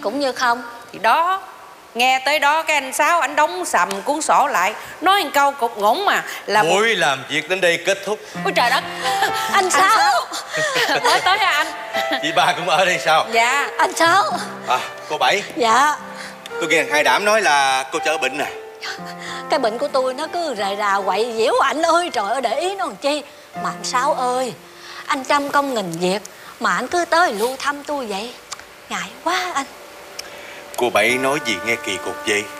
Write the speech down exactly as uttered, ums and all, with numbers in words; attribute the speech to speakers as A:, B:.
A: cũng như không.
B: Thì đó, nghe tới đó cái anh Sáu anh đóng sầm cuốn sổ lại, nói một câu cục ngủng mà là
C: buổi một... làm việc đến đây kết thúc.
B: Ôi trời đất.
A: Anh Sáu
B: mới tới hả anh?
C: Chị ba cũng ở đây sao?
B: Dạ.
A: Anh Sáu.
C: À, cô Bảy.
A: Dạ.
C: Tôi nghe hai đảm nói là cô chở bệnh nè.
A: Cái bệnh của tôi nó cứ rề rà quậy diễu anh ơi, trời ơi, để ý nó làm chi. Mà anh Sáu ơi, anh trăm công nghìn việc mà anh cứ tới lưu thăm tôi vậy, ngại quá anh.
C: Cô Bảy nói gì nghe kỳ cục vậy?